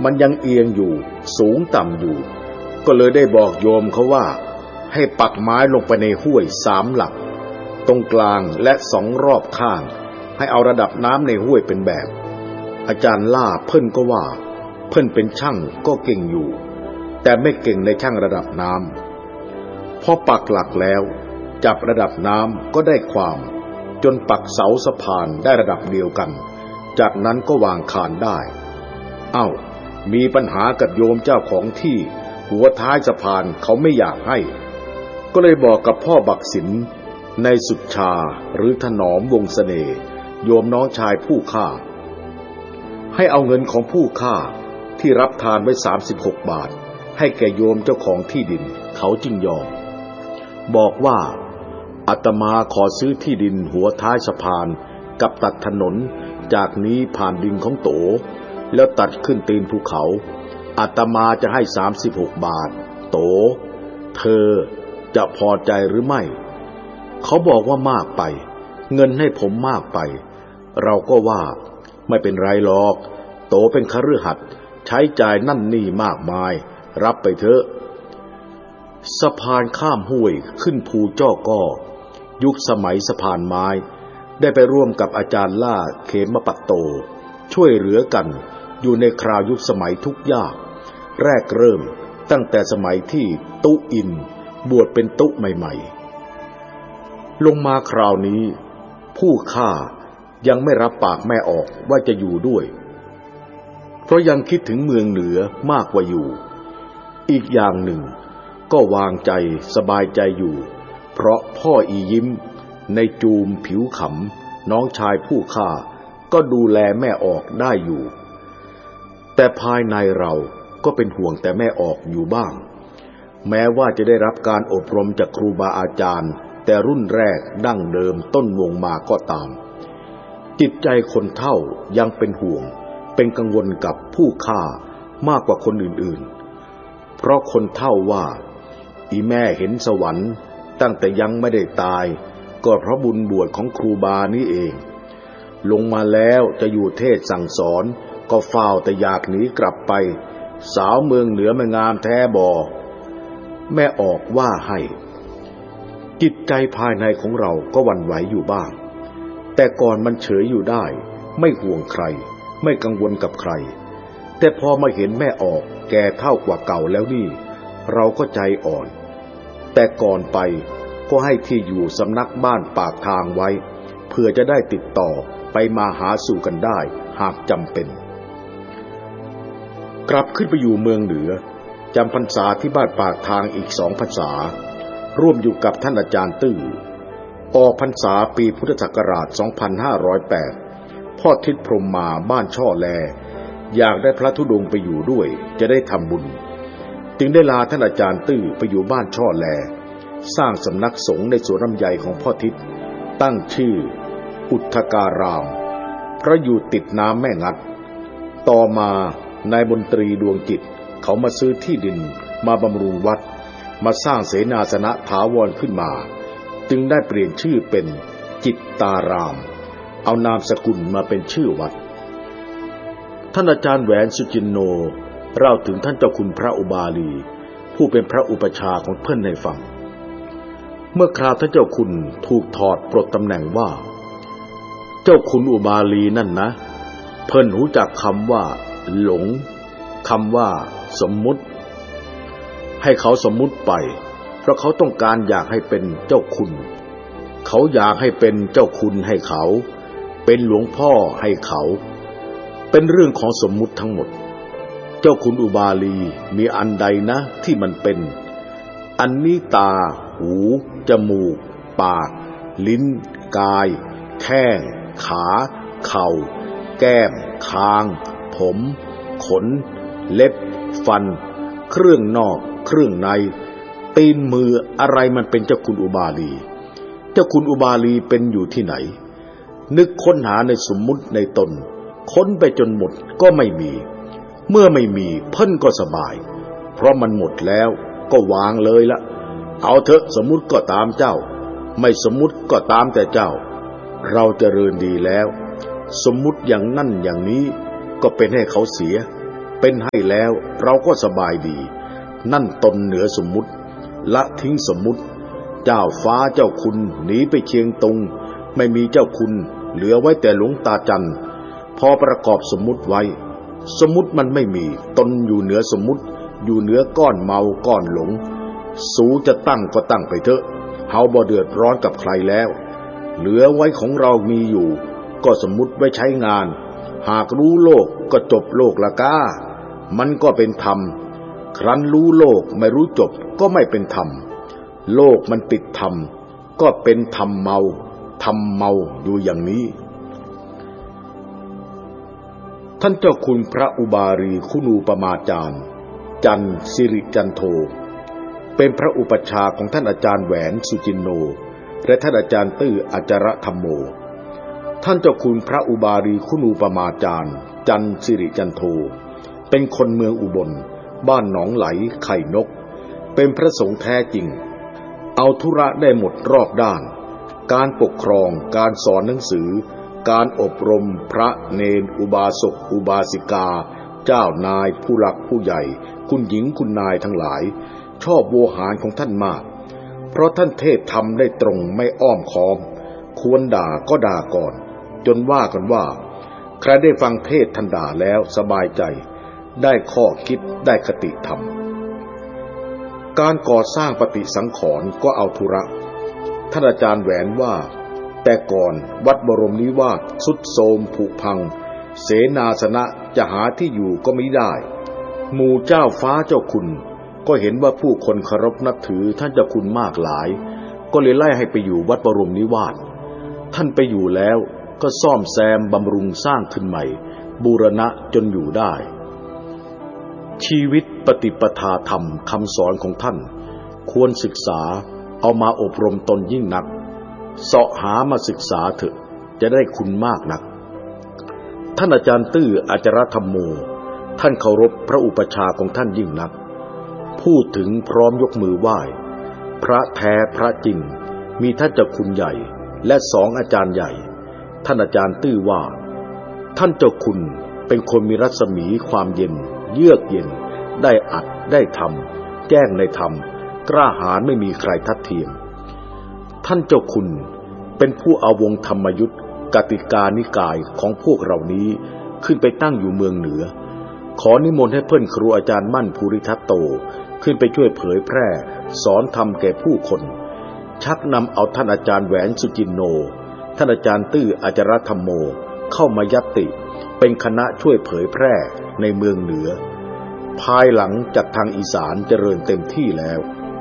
มันยังเอียงอยู่สูงต่ำอยู่ก็เลยได้บอกโยมเขาว่าให้ปักไม้ลงไปในห้วย3 หลักตรงกลางและ2 รอบข้างให้เอาระดับน้ำในห้วยเป็นแบบอาจารย์ล่าเพิ่นก็ว่าเพิ่นเป็นช่างก็เก่งอยู่แต่ไม่เก่งในช่างระดับน้ำพอปักหลักแล้วจับระดับน้ำก็ได้ความจนปักเสาสะพานได้ระดับเดียวกันจากนั้นก็วางคานได้มีปัญหากับโยมเจ้าของที่หัวท้ายสะพานเขาไม่อยากให้ก็เลยบอกกับพ่อบักสินในสุดชาหรือถนอมวงเสน่ห์โยมน้องชายผู้ฆ่าให้เอาเงินของผู้ฆ่าที่รับทานไว้36 บาทให้แก่โยมเจ้าของที่ดินเขาจึงยอมบอกว่าอาตมาขอซื้อที่ดินหัวท้ายสะพานกับตัดถนนจากนี้ผ่านดินของโตแล้วตัดขึ้นตีนภูเขาอาตมาจะให้36 บาทโตเธอจะพอใจหรือไม่เขาบอกว่ามากไปเงินให้ผมมากไปเราก็ว่าไม่เป็นไรหรอกโตเป็นคฤหัสถ์ใช้จ่ายนั่นนี่มากมายรับไปเถอะสะพานข้ามห้วยขึ้นภูจ้อก้อยุคสมัยสะพานไม้ได้ไปร่วมกับอาจารย์ล่าเขมปัตโตช่วยเหลือกันอยู่ในคราวยุคสมัยทุกข์ยากแรกเริ่มตั้งแต่สมัยที่ตุอินบวชเป็นตุใหม่ๆลงมาคราวนี้ผู้ฆ่ายังไม่รับปากแม่ออกว่าจะอยู่ด้วยเพราะยังคิดถึงเมืองเหนือมากกว่าอยู่อีกอย่างหนึ่งก็วางใจสบายใจอยู่เพราะพ่ออียิ้มในจูมผิวขำน้องชายผู้ฆ่าก็ดูแลแม่ออกได้อยู่แต่ภายในเราก็เป็นห่วงแต่แม่ออกอยู่บ้างแม้ว่าจะได้รับการอบรมจากครูบาอาจารย์แต่รุ่นแรกดั้งเดิมต้นวงมาก็ตามจิตใจคนเฒ่ายังเป็นห่วงเป็นกังวลกับผู้ฆ่ามากกว่าคนอื่นๆเพราะคนเฒ่าว่าอีแม่เห็นสวรรค์ตั้งแต่ยังไม่ได้ตายก็เพราะบุญบวชของครูบานี่เองลงมาแล้วจะอยู่เทศสั่งสอนก็เฝ้าแต่อยากหนีกลับไปสาวเมืองเหนือไม่งามแท้บ่แม่ออกว่าให้จิตใจภายในของเราก็หวั่นไหวอยู่บ้างแต่ก่อนมันเฉยอยู่ได้ไม่ห่วงใครไม่กังวลกับใครแต่พอมาเห็นแม่ออกแก่เท่ากว่าเก่าแล้วนี่เราก็ใจอ่อนแต่ก่อนไปก็ให้ที่อยู่สำนักบ้านปากทางไว้เพื่อจะได้ติดต่อไปมาหาสู่กันได้หากจำเป็นกลับขึ้นไปอยู่เมืองเหนือจำพรรษาที่บ้านปากทางอีก2 พรรษาร่วมอยู่กับท่านอาจารย์ตื้อออกพรรษาปีพุทธศักราช 2508 พ่อทิศพรหมมาบ้านช่อแลอยากได้พระธุดงค์ไปอยู่ด้วยจะได้ทำบุญจึงได้ลาท่านอาจารย์ตื้อไปอยู่บ้านช่อแลสร้างสำนักสงฆ์ในสวนลำไยของพ่อทิศตั้งชื่ออุทธการามเพราะอยู่ติดน้ำแม่งัดต่อมานายมนตรีดวงจิตเขามาซื้อที่ดินมาบำรุงวัดมาสร้างเสนาสนะถาวรขึ้นมาจึงได้เปลี่ยนชื่อเป็นจิตตารามเอานามสกุลมาเป็นชื่อวัดท่านอาจารย์แหวนสุจินโนเล่าถึงท่านเจ้าคุณพระอุบาลีผู้เป็นพระอุปชฌาย์ของเพิ่นให้ฟังเมื่อคราวท่านเจ้าคุณถูกถอดปลดตำแหน่งว่าเจ้าคุณอุบาลีนั่นนะเพิ่นรู้จักคำว่าหลงคำว่าสมมุติให้เขาสมมุติไปเพราะเขาต้องการอยากให้เป็นเจ้าคุณเขาอยากให้เป็นเจ้าคุณให้เขาเป็นหลวงพ่อให้เขาเป็นเรื่องของสมมุติทั้งหมดเจ้าคุณอุบาลีมีอันใดนะที่มันเป็นอันนี้ตาหูจมูกปากลิ้นกายแข้งขาเข่าแก้มคางผมขนเล็บฟันเครื่องนอกเครื่องในตีนมืออะไรมันเป็นเจ้าคุณอุบาลีเจ้าคุณอุบาลีเป็นอยู่ที่ไหนนึกค้นหาในสมมุติในตนค้นไปจนหมดก็ไม่มีเมื่อไม่มีเพิ่นก็สบายเพราะมันหมดแล้วก็วางเลยละเอาเถอะสมมุติก็ตามเจ้าไม่สมมุติก็ตามแต่เจ้าเราเจริญดีแล้วสมมุติอย่างนั่นอย่างนี้ก็เป็นให้เขาเสียเป็นให้แล้วเราก็สบายดีนั่นตนเหนือสมมุติละทิ้งสมมุติเจ้าฟ้าเจ้าคุณหนีไปเชียงตุงไม่มีเจ้าคุณเหลือไว้แต่หลวงตาจันพอประกอบสมมุติไว้สมมุติมันไม่มีตนอยู่เหนือสมมุติอยู่เหนือก้อนเมาก้อนหลงสูจะตั้งก็ตั้งไปเถอะเฮาบ่เดือดร้อนกับใครแล้วเหลือไว้ของเรามีอยู่ก็สมมุติไว้ใช้งานหากรู้โลกก็จบโลกละก้ามันก็เป็นธรรมครั้นรู้โลกไม่รู้จบก็ไม่เป็นธรรมโลกมันติดธรรมก็เป็นธรรมเมาอยู่อย่างนี้ท่านเจ้าคุณพระอุบารีคุณูปมาจารย์จันทร์สิริจันโทเป็นพระอุปัชฌาย์ของท่านอาจารย์แหวนสุจินโนและท่านอาจารย์ตื้ออาจารธรรมโมท่านเจ้าคุณพระอุบารีคุณูปมาจารย์จันทร์สิริจันโทเป็นคนเมืองอุบลบ้านหนองไหลไข่นกเป็นพระสงฆ์แท้จริงเอาธุระได้หมดรอบด้านการปกครองการสอนหนังสือการอบรมพระเนนอุบาสกอุบาสิกาเจ้านายผู้หลักผู้ใหญ่คุณหญิงคุณนายทั้งหลายชอบโวหารของท่านมากเพราะท่านเทศธรรมได้ตรงไม่อ้อมค้อมควรด่าก็ด่าก่อนจนว่ากันว่าใครได้ฟังเทศท่านด่าแล้วสบายใจได้ข้อคิดได้คติธรรมการก่อสร้างปฏิสังขรณ์ก็เอาธุระท่านอาจารย์แหวนว่าแต่ก่อนวัดบรมนิวาสทรุดโทรมผุพังเสนาสนะจะหาที่อยู่ก็ไม่ได้หมู่เจ้าฟ้าเจ้าคุณก็เห็นว่าผู้คนเคารพนับถือท่านเจ้าคุณมากหลายก็เลยไล่ให้ไปอยู่วัดบรมนิวาสท่านไปอยู่แล้วก็ซ่อมแซมบำรุงสร้างขึ้นใหม่บูรณะจนอยู่ได้ชีวิตปฏิปทาธรรมคำสอนของท่านควรศึกษาเอามาอบรมตนยิ่งนักเสาะหามาศึกษาเถอะจะได้คุณมากนักท่านอาจารย์ตื้ออาจารธรรมโมท่านเคารพพระอุปัชฌาย์ของท่านยิ่งนักพูดถึงพร้อมยกมือไหว้พระแท้พระจริงมีท่านเจ้าคุณใหญ่และสองอาจารย์ใหญ่ท่านอาจารย์ตื้อว่าท่านเจ้าคุณเป็นคนมีรัศมีความเย็นเยือกเย็นได้อัดได้ทำแจ้งในธรรมกล้าหาญไม่มีใครทัดเทียมท่านเจ้าคุณเป็นผู้เอาวงธรรมยุทธกติกานิกายของพวกเรานี้ขึ้นไปตั้งอยู่เมืองเหนือขอนิมนต์ให้เพื่อนครูอาจารย์มั่นภูริทัตโตขึ้นไปช่วยเผยแพร่สอนธรรมแก่ผู้คนชักนำเอาท่านอาจารย์แหวนสุจินโนท่านอาจารย์ตื้ออาจารธรรมโมเข้ามายัตติเป็นคณะช่วยเผยแพร่ในเมืองเหนือภายหลังจากทางอีสานเจริญเต็มที่แล้ว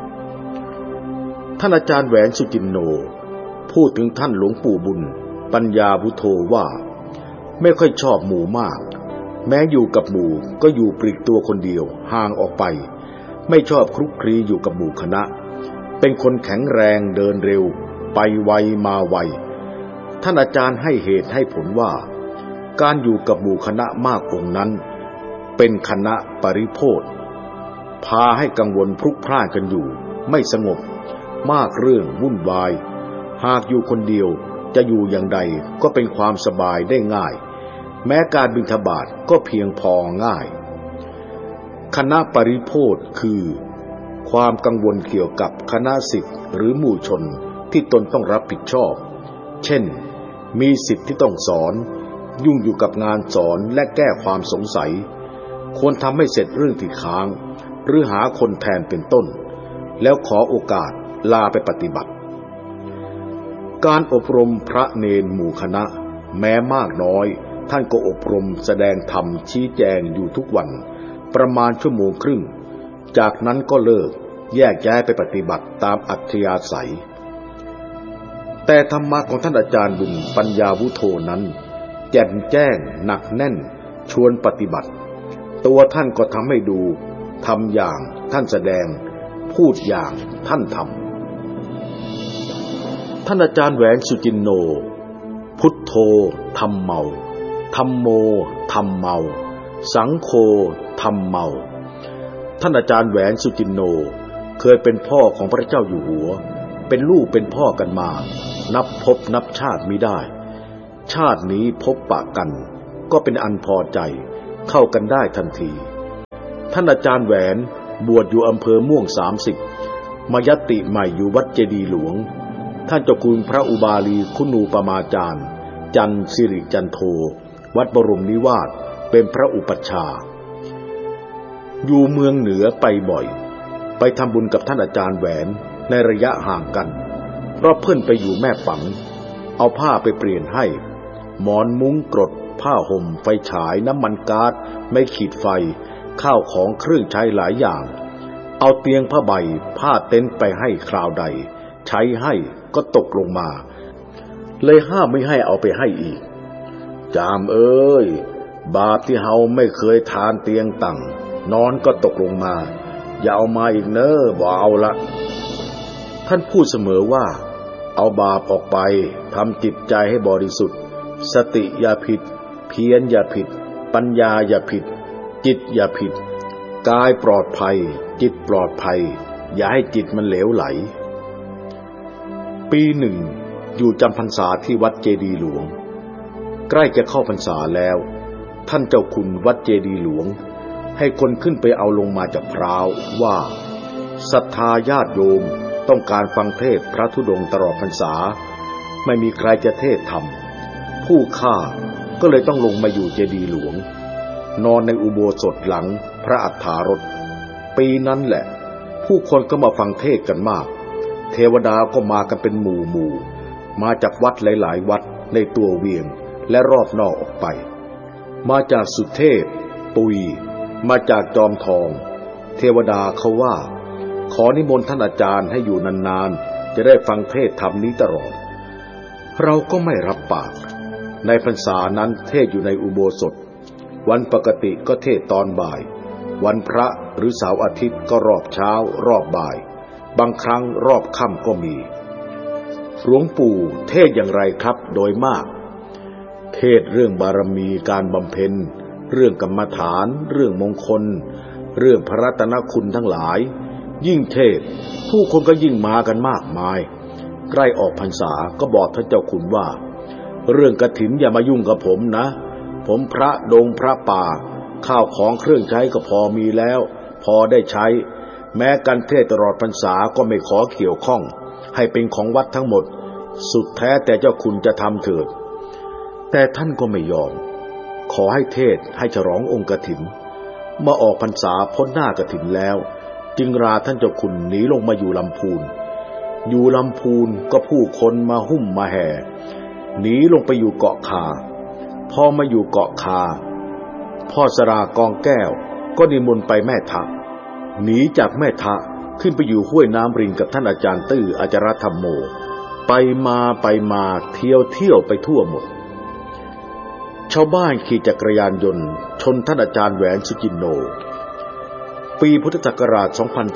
ท่านอาจารย์แหวนสุจินโนพูดถึงท่านหลวงปู่บุญปัญญาวุโธว่าไม่ค่อยชอบหมู่มากแม้อยู่กับหมู่ก็อยู่ปลีกตัวคนเดียวห่างออกไปไม่ชอบคลุกคลีอยู่กับหมู่คณะเป็นคนแข็งแรงเดินเร็วไปไวมาไวท่านอาจารย์ให้เหตุให้ผลว่าการอยู่กับหมู่คณะมากองค์นั้นเป็นคณะปริโภทพาให้กังวลพลุกพล่านกันอยู่ไม่สงบมากเรื่องวุ่นวายหากอยู่คนเดียวจะอยู่อย่างใดก็เป็นความสบายได้ง่ายแม้การบิณฑบาตก็เพียงพอง่ายคณะปริโภทคือความกังวลเกี่ยวกับคณะศิษย์หรือหมู่ชนที่ตนต้องรับผิดชอบเช่นมีศิษย์ที่ต้องสอนยุ่งอยู่กับงานสอนและแก้ความสงสัยควรทำให้เสร็จเรื่องที่ค้างหรือหาคนแทนเป็นต้นแล้วขอโอกาสลาไปปฏิบัติการอบรมพระเนนหมู่คณะแม้มากน้อยท่านก็อบรมแสดงธรรมชี้แจงอยู่ทุกวันประมาณชั่วโมงครึ่งจากนั้นก็เลิกแยกย้ายไปปฏิบัติตามอัธยาศัยแต่ธรรมะของท่านอาจารย์บุญปัญญาวุโธนั้นแจ่มแจ้งหนักแน่นชวนปฏิบัติตัวท่านก็ทำให้ดูทำอย่างท่านแสดงพูดอย่างท่านทำท่านอาจารย์แหวนสุจินโนพุทโธธรรมเมาธัมโมธรรมเมาสังโฆธรรมเมาท่านอาจารย์แหวนสุจินโนเคยเป็นพ่อของพระเจ้าอยู่หัวเป็นลูกเป็นพ่อกันมานับภพนับชาติมิได้ชาตินี้พบปะกันก็เป็นอันพอใจเข้ากันได้ทันทีท่านอาจารย์แหวนบวชอยู่อำเภอม่วง30มายัตติใหม่อยู่วัดเจดีย์หลวงท่านเจ้าคุณพระอุบาลีคุณูปมาจารย์จันทร์สิริจันโทวัดบรมนิวาสเป็นพระอุปัชฌาย์อยู่เมืองเหนือไปบ่อยไปทำบุญกับท่านอาจารย์แหวนในระยะห่างกันเพราะเพิ่นไปอยู่แม่ปังเอาผ้าไปเปลี่ยนให้หมอนมุ้งกรดผ้าห่มไฟฉายน้ำมันก๊าซไม่ขีดไฟข้าวของเครื่องใช้หลายอย่างเอาเตียงผ้าใบผ้าเต็นท์ไปให้คราวใดใช้ให้ก็ตกลงมาเลยห้ามไม่ให้เอาไปให้อีกจามเอ้ยบาปที่เฮาไม่เคยทานเตียงตั้งนอนก็ตกลงมาอย่าเอามาอีกเนอะบ่เอาละท่านพูดเสมอว่าเอาบาปออกไปทำจิตใจให้บริสุทธิ์สติอย่าผิดเพียรอย่าผิดปัญญาอย่าผิดจิตอย่าผิดกายปลอดภัยจิตปลอดภัยอย่าให้จิตมันเหลวไหลปีหนึ่งอยู่จำพรรษาที่วัดเจดีย์หลวงใกล้จะเข้าพรรษาแล้วท่านเจ้าคุณวัดเจดีย์หลวงให้คนขึ้นไปเอาลงมาจากพร้าวว่าศรัทธาญาติโยมต้องการฟังเทศน์พระธุดงค์ตลอดพรรษาไม่มีใครจะเทศน์ธรรมผู้ฆ่าก็เลยต้องลงมาอยู่เจดีย์หลวงนอนในอุโบสถหลังพระอัฏฐารถปีนั้นแหละผู้คนก็มาฟังเทศน์กันมากเทวดาก็มากันเป็นหมู่มาจากวัดหลายๆวัดในตัวเวียงและรอบนอกออกไปมาจากสุเทพปุยมาจากจอมทองเทวดาเขาว่าขอนิมนต์ท่านอาจารย์ให้อยู่นานๆจะได้ฟังเทศน์ธรรมนี้ตลอดเราก็ไม่รับปากในพรรษานั้นเทศอยู่ในอุโบสถวันปกติก็เทศตอนบ่ายวันพระหรือเสาร์อาทิตย์ก็รอบเช้ารอบบ่ายบางครั้งรอบค่ำก็มีหลวงปู่เทศอย่างไรครับโดยมากเทศเรื่องบารมีการบำเพ็ญเรื่องกรรมฐานเรื่องมงคลเรื่องพระรัตนคุณทั้งหลายยิ่งเทศผู้คนก็ยิ่งมากันมากมายใกล้ออกพรรษาก็บอกท่านเจ้าคุณว่าเรื่องกฐินอย่ามายุ่งกับผมนะผมพระดงพระป่าข้าวของเครื่องใช้ก็พอมีแล้วพอได้ใช้แม้การเทศตลอดพรรษาก็ไม่ขอเกี่ยวข้องให้เป็นของวัดทั้งหมดสุดแท้แต่เจ้าคุณจะทำเถิดแต่ท่านก็ไม่ยอมขอให้เทศให้ฉลององค์กฐินเมื่อออกพรรษาพ้นหน้ากฐินแล้วจึงราท่านเจ้าคุณหนีลงมาอยู่ลำพูนอยู่ลำพูนก็ผู้คนมาหุ้มมาแห่หนีลงไปอยู่เกาะคาพอมาอยู่เกาะคาพ่อสรากองแก้วก็นิมนต์ไปแม่ทะหนีจากแม่ทะขึ้นไปอยู่ห้วยน้ำริงกับท่านอาจารย์ตื้ออาจารธรรมโมไปมาเที่ยวไปทั่วหมดชาวบ้านขี่จักรยานยนต์ชนท่านอาจารย์แหวนสุจินโนปีพุทธศักราช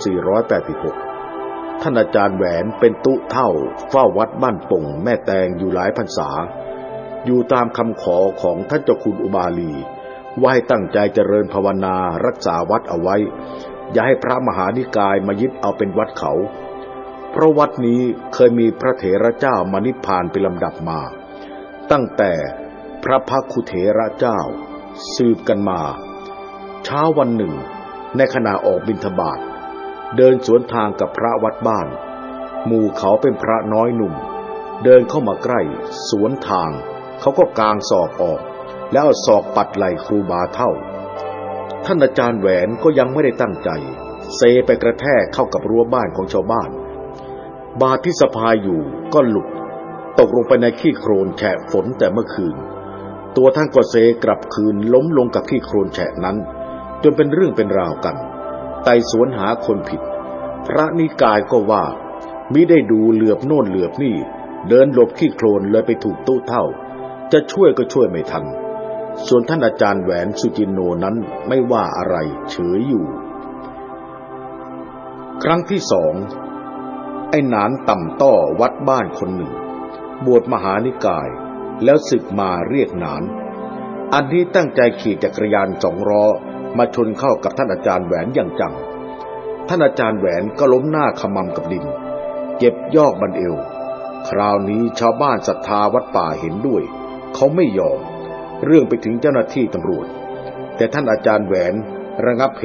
2486 ท่านอาจารย์แหวนเป็นตุเท่าเฝ้าวัดบ้านป่งแม่แตงอยู่หลายพรรษาอยู่ตามคำขอของท่านเจ้าคุณอุบาลีว่าให้ตั้งใจเจริญภาวนารักษาวัดเอาไว้อย่าให้พระมหานิกายมายึดเอาเป็นวัดเขาเพราะวัดนี้เคยมีพระเถระเจ้ามานิพพานเป็นลำดับมาตั้งแต่พระภักขุเถระเจ้าสืบกันมาเช้าวันหนึ่งในขณะออกบิณฑบาตเดินสวนทางกับพระวัดบ้านหมู่เขาเป็นพระน้อยหนุ่มเดินเข้ามาใกล้สวนทางเขาก็กางศอกออกแล้วเอาศอกปัดไหล่ครูบาเท่าท่านอาจารย์แหวนก็ยังไม่ได้ตั้งใจเซไปกระแทกเข้ากับรั้วบ้านของชาวบ้านบาตรที่สะพายอยู่ก็หลุดตกลงไปในขี้โคลนแฉะฝนแต่เมื่อคืนตัวท่านก็เซกลับคืนล้มลงกับขี้โคลนแฉะนั้นจนเป็นเรื่องเป็นราวกันไต่สวนหาคนผิดพระนิกายก็ว่ามิได้ดูเหลือบโน่นเหลือบนี่เดินหลบขี้โคลนเลยไปถูกตู้เท่าจะช่วยก็ช่วยไม่ทันส่วนท่านอาจารย์แหวนสุจินโนนั้นไม่ว่าอะไรเฉยอยู่ครั้งที่สองไอ้หนานต่ำต้อวัดบ้านคนหนึ่งบวชมหานิกายแล้วสึกมาเรียกหนานอันนี้ตั้งใจขี่จักรยาน2 ล้อมาชนเข้ากับท่านอาจารย์แหวนอย่างจังท่านอาจารย์แหวนก็ล้มหน้าขมำกับดินเจ็บยอกบันเอวคราวนี้ชาวบ้านศรัทธาวัดป่าเห็นด้วยเขาไม่ยอมเรื่องไปถึงเจ้าหน้าที่ตำรวจแต่ท่านอาจารย์แหวนระงับ